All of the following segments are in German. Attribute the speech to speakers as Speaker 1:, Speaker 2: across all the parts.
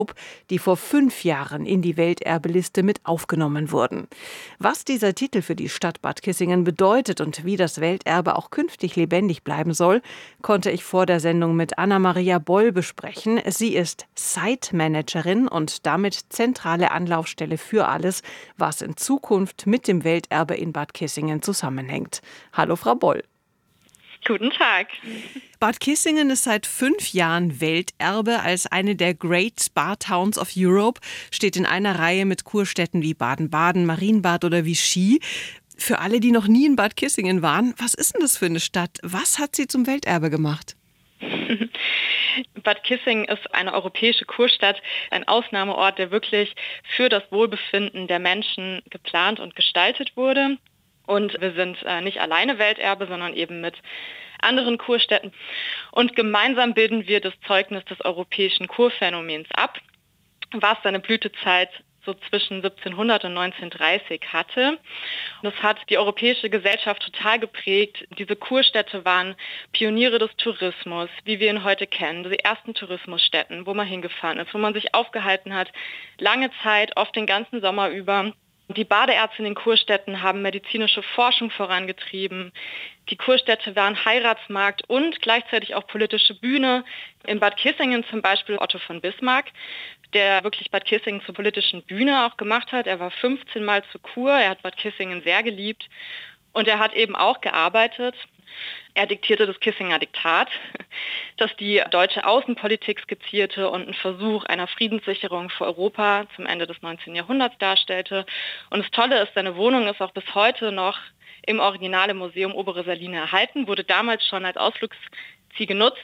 Speaker 1: die vor 5 Jahren in die Welterbeliste mit aufgenommen wurden. Was dieser Titel für die Stadt Bad Kissingen bedeutet und wie das Welterbe auch künftig lebendig bleiben soll, konnte ich vor der Sendung mit Anna-Maria Boll besprechen. Sie ist Site-Managerin und damit zentrale Anlaufstelle für alles, was in Zukunft mit dem Welterbe in Bad Kissingen zusammenhängt. Hallo, Frau Boll.
Speaker 2: Guten Tag.
Speaker 1: Bad Kissingen ist seit 5 Jahren Welterbe als eine der Great Spa Towns of Europe, steht in einer Reihe mit Kurstädten wie Baden-Baden, Marienbad oder Vichy. Für alle, die noch nie in Bad Kissingen waren, was ist denn das für eine Stadt? Was hat sie zum Welterbe gemacht?
Speaker 2: Bad Kissingen ist eine europäische Kurstadt, ein Ausnahmeort, der wirklich für das Wohlbefinden der Menschen geplant und gestaltet wurde. Und wir sind nicht alleine Welterbe, sondern eben mit anderen Kurstädten. Und gemeinsam bilden wir das Zeugnis des europäischen Kurphänomens ab, was seine Blütezeit so zwischen 1700 und 1930 hatte. Und das hat die europäische Gesellschaft total geprägt. Diese Kurstädte waren Pioniere des Tourismus, wie wir ihn heute kennen. Die ersten Tourismusstätten, wo man hingefahren ist, wo man sich aufgehalten hat, lange Zeit, oft den ganzen Sommer über. Die Badeärzte in den Kurstädten haben medizinische Forschung vorangetrieben. Die Kurstädte waren Heiratsmarkt und gleichzeitig auch politische Bühne. In Bad Kissingen zum Beispiel Otto von Bismarck, der wirklich Bad Kissingen zur politischen Bühne auch gemacht hat. Er war 15 Mal zur Kur, er hat Bad Kissingen sehr geliebt und er hat eben auch gearbeitet. Er diktierte das Kissinger Diktat, das die deutsche Außenpolitik skizzierte und einen Versuch einer Friedenssicherung für Europa zum Ende des 19. Jahrhunderts darstellte. Und das Tolle ist, seine Wohnung ist auch bis heute noch im Original im Museum Obere Saline erhalten, wurde damals schon als Ausflugsziel genutzt.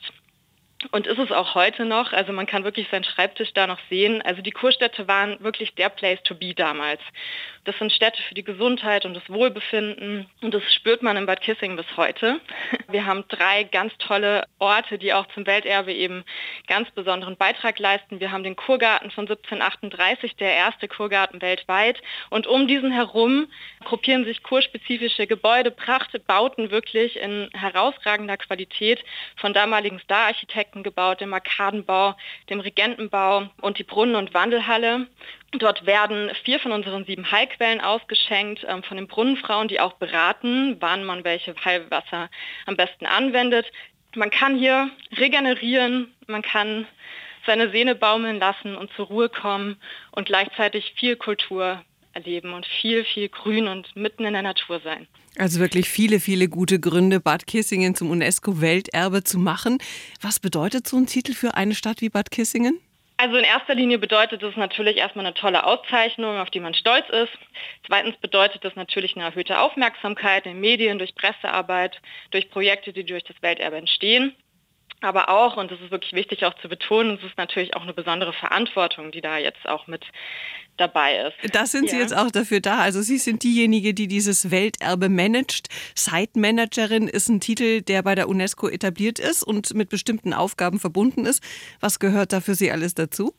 Speaker 2: Und ist es auch heute noch, also man kann wirklich seinen Schreibtisch da noch sehen. Also die Kurstädte waren wirklich der Place to be damals. Das sind Städte für die Gesundheit und das Wohlbefinden und das spürt man in Bad Kissingen bis heute. Wir haben 3 ganz tolle Orte, die auch zum Welterbe eben ganz besonderen Beitrag leisten. Wir haben den Kurgarten von 1738, der erste Kurgarten weltweit. Und um diesen herum gruppieren sich kurspezifische Gebäude, Prachtbauten wirklich in herausragender Qualität von damaligen Star-Architekten gebaut, dem Arkadenbau, dem Regentenbau und die Brunnen- und Wandelhalle. Dort werden 4 von unseren 7 Heilquellen ausgeschenkt von den Brunnenfrauen, die auch beraten, wann man welche Heilwasser am besten anwendet. Man kann hier regenerieren, man kann seine Sehne baumeln lassen und zur Ruhe kommen und gleichzeitig viel Kultur erleben und viel, viel Grün und mitten in der Natur sein.
Speaker 1: Also wirklich viele, viele gute Gründe, Bad Kissingen zum UNESCO-Welterbe zu machen. Was bedeutet so ein Titel für eine Stadt wie Bad Kissingen?
Speaker 2: Also in erster Linie bedeutet es natürlich erstmal eine tolle Auszeichnung, auf die man stolz ist. Zweitens bedeutet es natürlich eine erhöhte Aufmerksamkeit in den Medien, durch Pressearbeit, durch Projekte, die durch das Welterbe entstehen. Aber auch, und das ist wirklich wichtig auch zu betonen, es ist natürlich auch eine besondere Verantwortung, die da jetzt auch mit dabei ist.
Speaker 1: Das sind Sie jetzt auch dafür da. Also Sie sind diejenige, die dieses Welterbe managt. Site-Managerin ist ein Titel, der bei der UNESCO etabliert ist und mit bestimmten Aufgaben verbunden ist. Was gehört da für Sie alles dazu?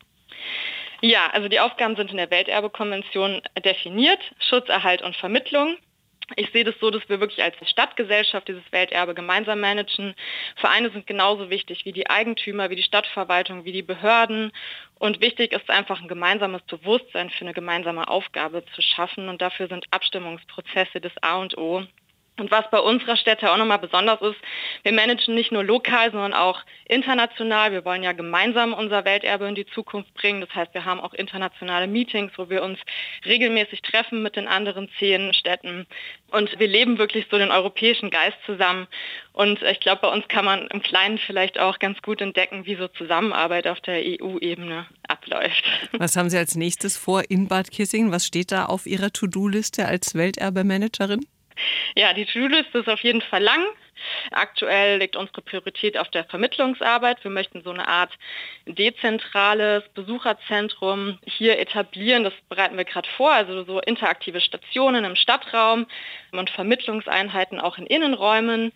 Speaker 2: Ja, also die Aufgaben sind in der Welterbe-Konvention definiert. Schutz, Erhalt und Vermittlung. Ich sehe das so, dass wir wirklich als Stadtgesellschaft dieses Welterbe gemeinsam managen. Vereine sind genauso wichtig wie die Eigentümer, wie die Stadtverwaltung, wie die Behörden. Und wichtig ist einfach ein gemeinsames Bewusstsein für eine gemeinsame Aufgabe zu schaffen. Und dafür sind Abstimmungsprozesse das A und O. Und was bei unserer Stätte auch nochmal besonders ist, wir managen nicht nur lokal, sondern auch international. Wir wollen ja gemeinsam unser Welterbe in die Zukunft bringen. Das heißt, wir haben auch internationale Meetings, wo wir uns regelmäßig treffen mit den anderen 10 Städten. Und wir leben wirklich so den europäischen Geist zusammen. Und ich glaube, bei uns kann man im Kleinen vielleicht auch ganz gut entdecken, wie so Zusammenarbeit auf der EU-Ebene abläuft.
Speaker 1: Was haben Sie als nächstes vor in Bad Kissingen? Was steht da auf Ihrer To-Do-Liste als Welterbe-Managerin?
Speaker 2: Ja, die To-Do-Liste ist auf jeden Fall lang. Aktuell liegt unsere Priorität auf der Vermittlungsarbeit. Wir möchten so eine Art dezentrales Besucherzentrum hier etablieren. Das bereiten wir gerade vor, also so interaktive Stationen im Stadtraum und Vermittlungseinheiten auch in Innenräumen.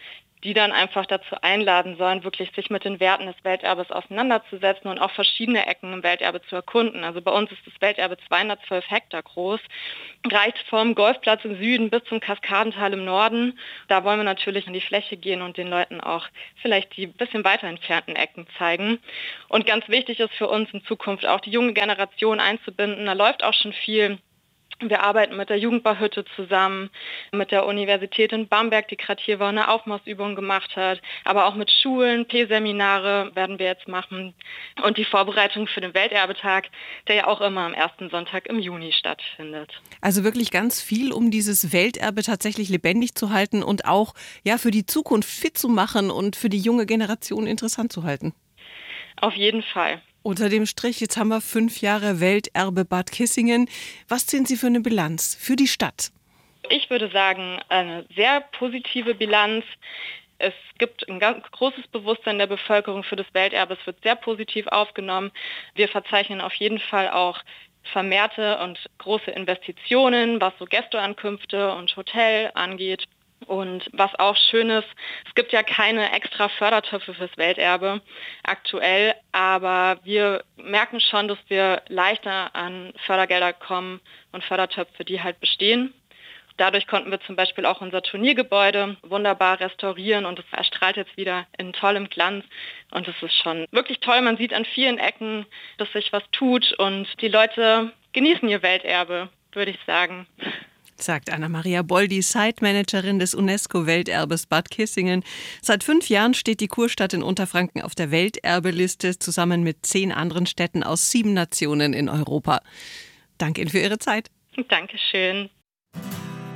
Speaker 2: die dann einfach dazu einladen sollen, wirklich sich mit den Werten des Welterbes auseinanderzusetzen und auch verschiedene Ecken im Welterbe zu erkunden. Also bei uns ist das Welterbe 212 Hektar groß, reicht vom Golfplatz im Süden bis zum Kaskadental im Norden. Da wollen wir natürlich an die Fläche gehen und den Leuten auch vielleicht die bisschen weiter entfernten Ecken zeigen. Und ganz wichtig ist für uns in Zukunft auch die junge Generation einzubinden. Da läuft auch schon viel. Wir arbeiten mit der Jugendbauhütte zusammen, mit der Universität in Bamberg, die gerade hier war, eine Aufmaßübung gemacht hat, aber auch mit Schulen, P-Seminare werden wir jetzt machen und die Vorbereitung für den Welterbetag, der ja auch immer am ersten Sonntag im Juni stattfindet.
Speaker 1: Also wirklich ganz viel, um dieses Welterbe tatsächlich lebendig zu halten und auch für die Zukunft fit zu machen und für die junge Generation interessant zu halten.
Speaker 2: Auf jeden Fall.
Speaker 1: Unter dem Strich, jetzt haben wir 5 Jahre Welterbe Bad Kissingen. Was ziehen Sie für eine Bilanz für die Stadt?
Speaker 2: Ich würde sagen, eine sehr positive Bilanz. Es gibt ein ganz großes Bewusstsein der Bevölkerung für das Welterbe. Es wird sehr positiv aufgenommen. Wir verzeichnen auf jeden Fall auch vermehrte und große Investitionen, was so Gästeankünfte und Hotel angeht. Und was auch schön ist, es gibt ja keine extra Fördertöpfe fürs Welterbe aktuell, aber wir merken schon, dass wir leichter an Fördergelder kommen und Fördertöpfe, die halt bestehen. Dadurch konnten wir zum Beispiel auch unser Turniergebäude wunderbar restaurieren und es erstrahlt jetzt wieder in tollem Glanz. Und es ist schon wirklich toll. Man sieht an vielen Ecken, dass sich was tut und die Leute genießen ihr Welterbe, würde ich sagen.
Speaker 1: Sagt Anna-Maria Boldi, Site-Managerin des UNESCO-Welterbes Bad Kissingen. Seit 5 Jahren steht die Kurstadt in Unterfranken auf der Welterbeliste, zusammen mit 10 anderen Städten aus 7 Nationen in Europa. Danke Ihnen für Ihre Zeit.
Speaker 2: Dankeschön.